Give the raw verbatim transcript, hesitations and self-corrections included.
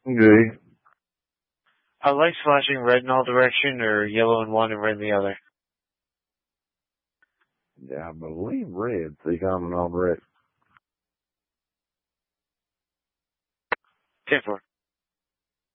Okay. Are lights flashing red in all direction or yellow in one and red in the other? Yeah, I believe red. They coming on red. ten four.